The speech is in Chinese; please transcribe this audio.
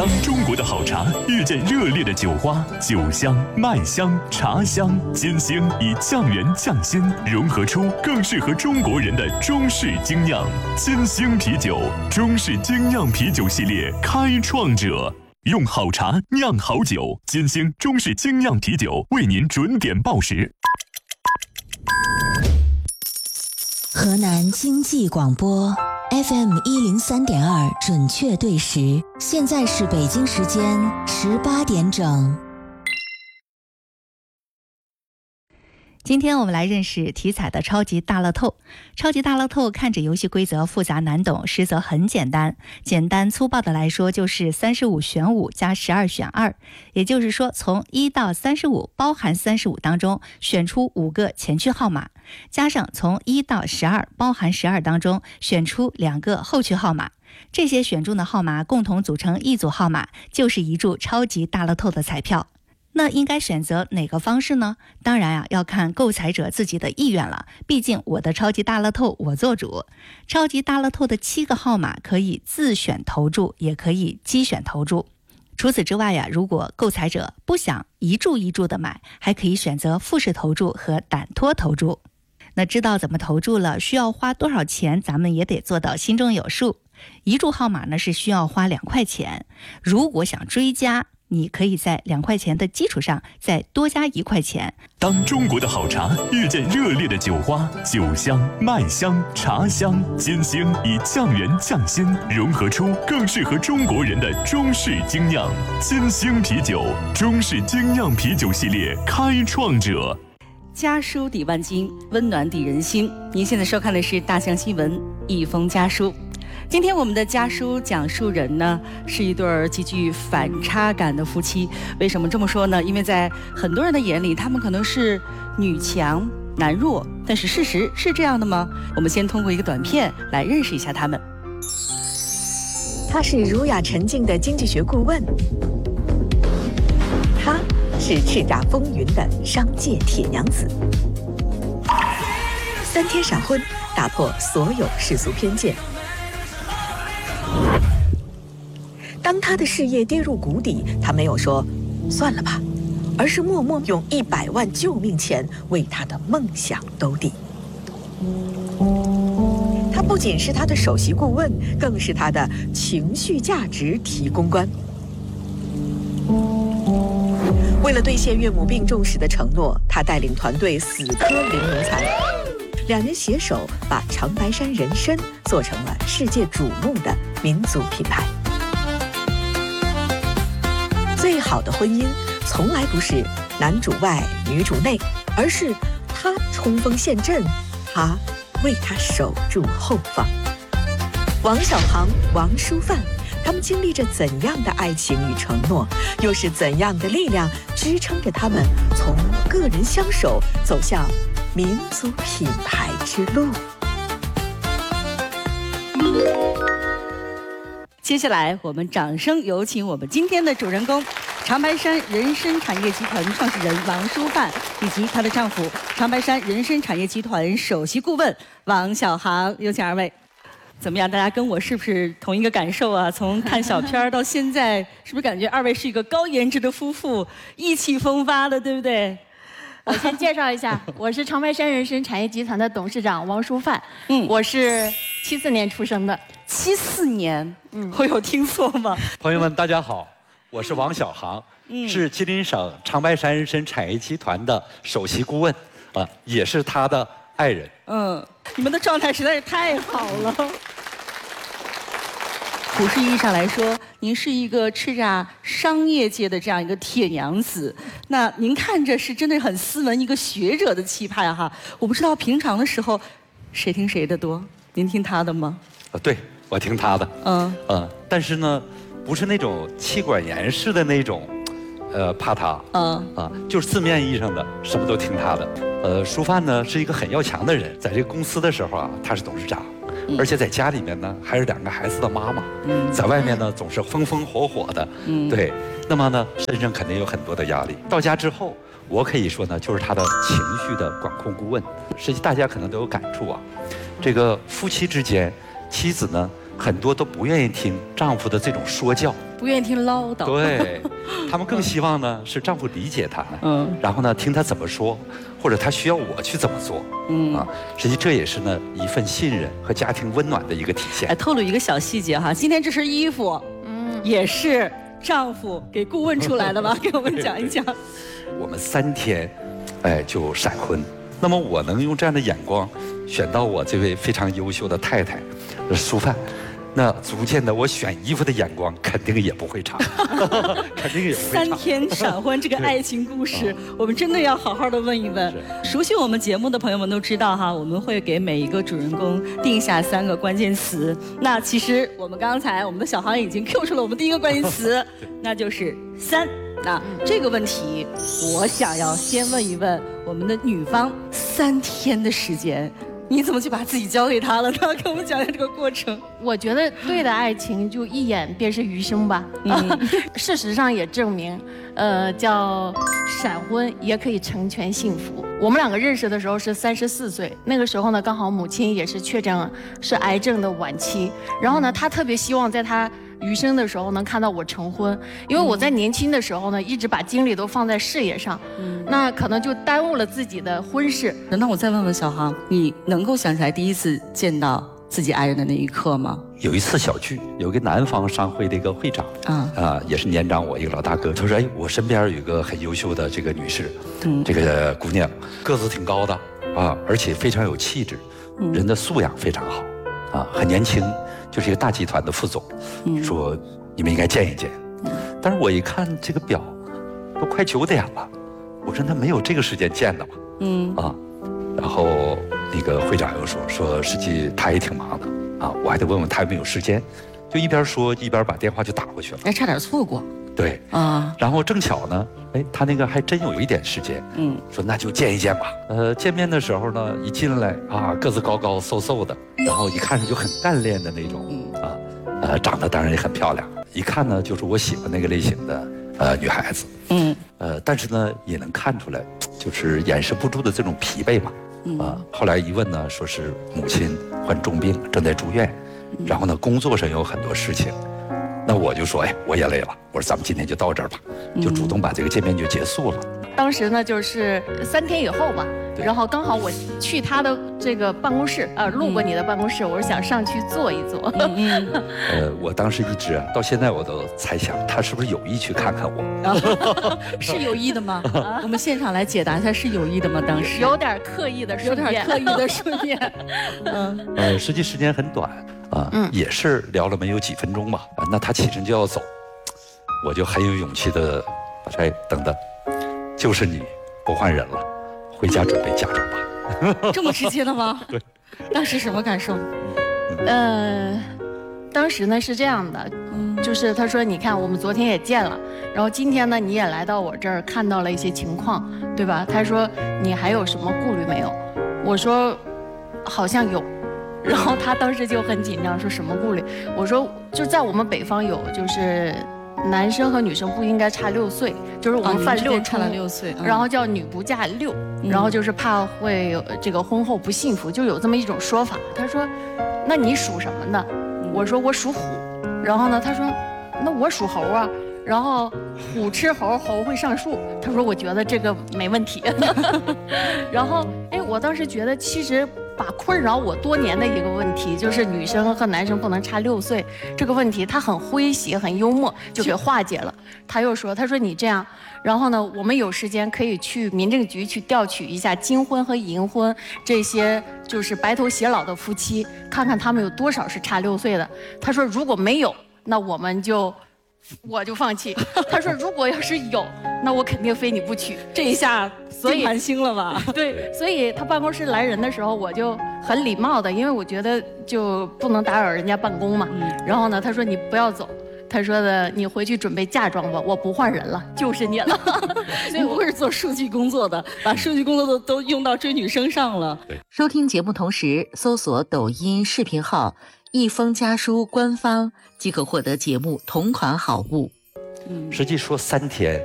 当中国的好茶遇见热烈的酒花，酒香、麦香、茶香、金星以酱园匠心融合出更适合中国人的中式精酿。金星啤酒，中式精酿啤酒系列开创者。用好茶酿好酒，金星中式精酿啤酒为您准点报时。 河南经济广播 FM 103.2准确对时，现在是北京时间18点整。 今天我们来认识体彩的超级大乐透。超级大乐透看着游戏规则复杂难懂，实则很简单。简单粗暴的来说，就是35选5加12选2，也就是说从1到35包含35当中选出5个前区号码，加上从1到12包含12当中选出2个后区号码。这些选中的号码共同组成一组号码，就是一注超级大乐透的彩票。那应该选择哪个方式呢？当然要看购彩者自己的意愿了。毕竟我的超级大乐透我做主。超级大乐透的7个号码可以自选投注，也可以机选投注。除此之外如果购彩者不想一注一注的买，还可以选择复式投注和胆托投注。那知道怎么投注了，需要花多少钱，咱们也得做到心中有数。一注号码呢是需要花2块钱，如果想追加，你可以在2块钱的基础上再多加1块钱。 当中国的好茶遇见热烈的酒花，酒香、麦香、茶香、金星以酱园匠心融合出更适合中国人的中式精酿。金星啤酒，中式精酿啤酒系列开创者。 家书抵万金，温暖抵人心。您现在收看的是大象新闻一封家书。今天我们的家书讲述人呢，是一对极具反差感的夫妻。为什么这么说呢？因为在很多人的眼里，他们可能是女强男弱，但是事实是这样的吗？我们先通过一个短片来认识一下他们。 他是儒雅沉静的经济学顾问，他是叱咤风云的商界铁娘子。3天闪婚，打破所有世俗偏见。当他的事业跌入谷底，他没有说算了吧，而是默默用100万救命钱为他的梦想兜底。他不仅是他的首席顾问，更是他的情绪价值提供官。为了兑现岳母病重时的承诺，他带领团队死磕零奴才，2人携手把长白山人参做成了世界瞩目的民族品牌。最好的婚姻从来不是男主外女主内，而是他冲锋陷阵，他为他守住后方。王小航、王淑范，他们经历着怎样的爱情与承诺，又是怎样的力量支撑着他们从个人相守走向民族品牌之路？ 接下来我们掌声有请我们今天的主人公，长白山人参产业集团创始人王淑范，以及她的丈夫长白山人参产业集团首席顾问王小航。有请2位。怎么样？大家跟我是不是同一个感受啊？从看小片到现在，是不是感觉2位是一个高颜值的夫妇，意气风发的，对不对？ 我先介绍一下，我是长白山人参产业集团的董事长王淑范。我是74年出生的。 74年，我有听错吗？ 朋友们，大家好，我是王小航，是吉林省长白山人参产业集团的首席顾问，也是他的爱人。 你们的状态实在是太好了。普世意义上来说，您是一个叱咤商业界的这样一个铁娘子，那您看着是真的很斯文，一个学者的气派哈。我不知道平常的时候，谁听谁的多？您听他的吗？ 对，我听他的。但是呢，不是那种妻管严式的那种，怕他。就是字面意义上的什么都听他的。淑范呢是一个很要强的人，在这个公司的时候他是董事长。而且在家里面呢，还是2个孩子的妈妈，在外面呢总是风风火火的，对。那么呢，身上肯定有很多的压力。到家之后，我可以说呢，就是他的情绪的管控顾问。实际大家可能都有感触啊，这个夫妻之间，妻子呢很多都不愿意听丈夫的这种说教， 不愿意听唠叨。 对，他们更希望呢是丈夫理解他们，然后呢听他怎么说，或者他需要我去怎么做，实际这也是呢一份信任和家庭温暖的一个体现。 透露一个小细节哈，今天这身衣服，也是丈夫给顾问出来的吧？给我们讲一讲。 我们3天，就闪婚。那么我能用这样的眼光选到我这位非常优秀的太太淑范，那足见的我选衣服的眼光肯定也不会差，肯定也不会差。 3天闪婚这个爱情故事，我们真的要好好的问一问。熟悉我们节目的朋友们都知道哈，我们会给每一个主人公定下3个关键词。那其实我们刚才我们的小航已经 Q 出了我们第一个关键词，那就是3。那这个问题，我想要先问一问我们的女方，3天的时间，你怎么就把自己交给他了呢？给我们讲讲这个过程。 我觉得对的爱情就一眼便是余生吧。事实上也证明，叫闪婚也可以成全幸福。我们2个认识的时候是34岁，那个时候呢，刚好母亲也是确诊是癌症的晚期，然后呢，他特别希望在他余生的时候能看到我成婚，因为我在年轻的时候呢，一直把精力都放在事业上，那可能就耽误了自己的婚事。 那我再问问小航，你能够想起来第一次见到自己爱人的那一刻吗？ 有一次小聚，有个南方商会的一个会长，也是年长我一个老大哥，他说：“我身边有一个很优秀的这个女士，这个姑娘个子挺高的而且非常有气质，人的素养非常好很年轻。”就是一个大集团的副总，说你们应该见一见。但是我一看这个表，都快9点了，我说那没有这个时间见的嘛，然后那个会长又说实际他也挺忙的我还得问问他有没有时间，就一边说一边把电话就打过去了， 差点错过。 对然后正巧呢，他那个还真有一点时间，说那就见一见吧。见面的时候呢，一进来个子高高瘦瘦的，然后一看就很干练的那种长得当然也很漂亮，一看呢就是我喜欢那个类型的女孩子，但是呢也能看出来就是掩饰不住的这种疲惫嘛，后来一问呢，说是母亲患重病正在住院，然后呢工作上有很多事情。那我就说，我也累了，我说咱们今天就到这儿吧，就主动把这个见面就结束了。 当时呢，就是3天以后吧，然后刚好我去他的这个办公室路过你的办公室，我是想上去坐一坐。 我当时一直到现在我都猜想他是不是有意去看看我。 是有意的吗？我们现场来解答一下，是有意的吗？当时有点刻意的顺便， 实际时间很短。也是聊了没有几分钟吧，那他起身就要走，我就很有勇气的说：“等等，就是你不换人了，回家准备嫁妆吧。” 这么直接的吗？ 对。 当时什么感受？ 当时呢是这样的，就是他说：“你看，我们昨天也见了，然后今天呢你也来到我这儿看到了一些情况，对吧？”他说：“你还有什么顾虑没有？”我说：“好像有。”然后他当时就很紧张，说什么顾虑？我说就在我们北方有，就是男生和女生不应该差6岁，就是我们犯6 差了6岁， 然后叫女不嫁6，然后就是怕会这个婚后不幸福，就有这么一种说法。他说，那你属什么的？我说我属虎。然后呢，他说那我属猴啊。然后虎吃猴，猴会上树。他说我觉得这个没问题。然后我当时觉得其实。把困扰我多年的一个问题，就是女生和男生不能差6岁这个问题，他很诙谐很幽默就给化解了。他又说，他说你这样，然后呢我们有时间可以去民政局去调取一下金婚和银婚这些就是白头偕老的夫妻，看看他们有多少是差6岁的。他说如果没有，那我就放弃。他说如果要是有，那我肯定非你不娶。这一下定盘星了吧？ 对，所以他办公室来人的时候，我就很礼貌的，因为我觉得就不能打扰人家办公嘛。然后呢，他说你不要走，他说的你回去准备嫁妆吧，我不换人了，就是你了。 所以我是做数据工作的，把数据工作都用到追女生上了。 收听节目同时搜索抖音视频号一封家书官方即可获得节目同款好物。 实际说3天